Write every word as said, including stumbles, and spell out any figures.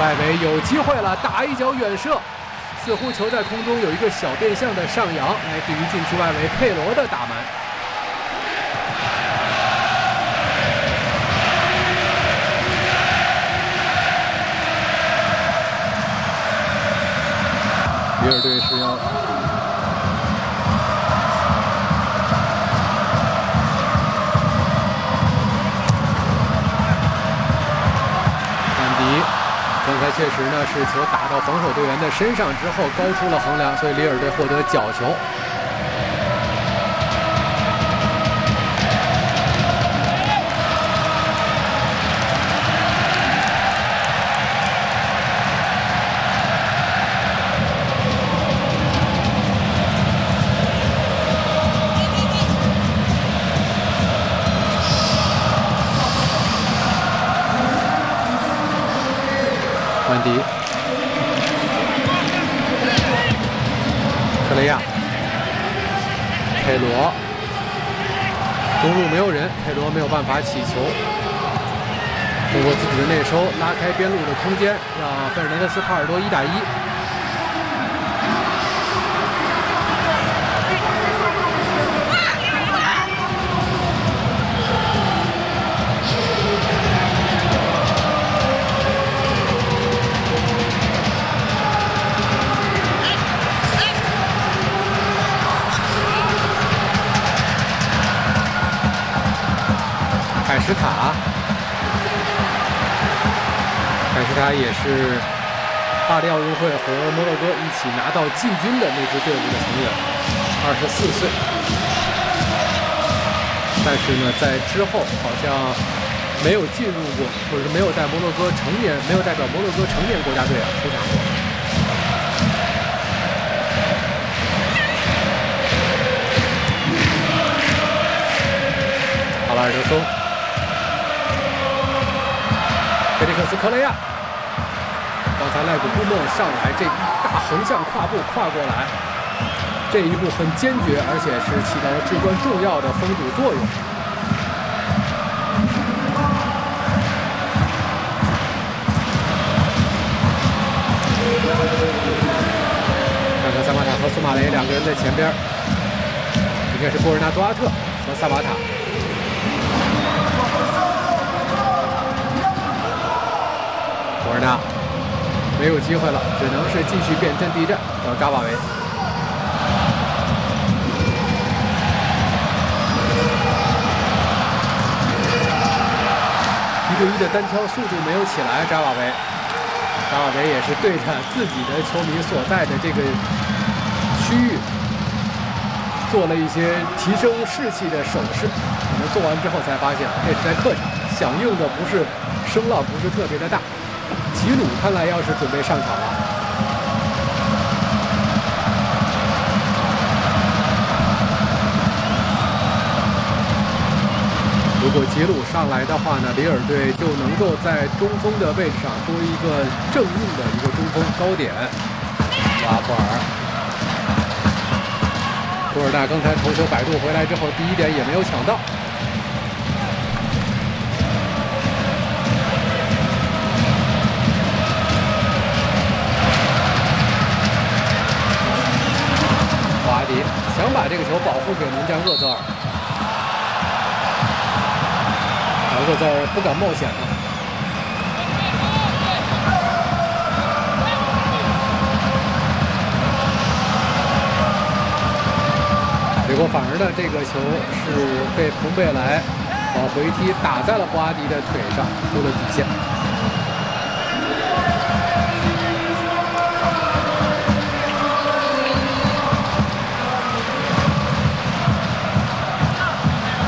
外围有机会了，打一脚远射，似乎球在空中有一个小变向的上扬，来自于禁区外围佩罗的打门。比尔队是要刚才确实呢，是球打到防守队员的身上之后高出了横梁，所以里尔队获得角球。曼迪、克雷亚、佩罗，中路没有人，佩罗没有办法起球，通过自己的内收拉开边路的空间，让费尔南德斯·帕尔多一打一。凯什塔，凯什塔也是巴黎奥运会和摩洛哥一起拿到季军的那支队伍的成员，二十四岁。但是呢，在之后好像没有进入过，或者是没有带摩洛哥成年，没有代表摩洛哥成年国家队啊出场过。阿拉尔德松。菲利克斯·克雷亚，刚才赖古布莫上来这一大横向跨步跨过来，这一步很坚决，而且是起到了至关重要的封堵作用。看看萨马塔和苏马雷两个人在前边，应该是波尔纳多阿特和萨马塔。博尔纳没有机会了，只能是继续变阵地战到扎瓦维。一对一的单挑速度没有起来，扎瓦维，扎瓦维也是对着自己的球迷所在的这个区域做了一些提升士气的手势。我们做完之后才发现，这是在客场，响应的不是声浪不是特别的大。吉鲁看来要是准备上场了。如果吉鲁上来的话呢，里尔队就能够在中锋的位置上多一个正印的一个中锋高点。瓦弗尔，波尔纳刚才头球摆渡回来之后，第一点也没有抢到。想把这个球保护给门将厄泽尔，厄泽尔不敢冒险了。结果反而呢，这个球是被蓬贝莱往回踢打在了博阿迪的腿上，出了底线。